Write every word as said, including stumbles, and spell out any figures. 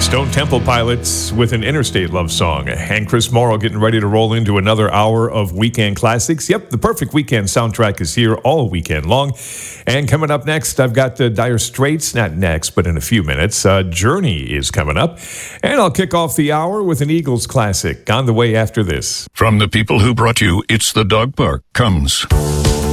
Stone Temple Pilots with an interstate love song. And Chris Morrow getting ready to roll into another hour of weekend classics. Yep, the perfect weekend soundtrack is here all weekend long. And coming up next, I've got the Dire Straits, not next, but in a few minutes. Uh, Journey is coming up. And I'll kick off the hour with an Eagles classic on the way after this. From the people who brought you It's the Dog Park comes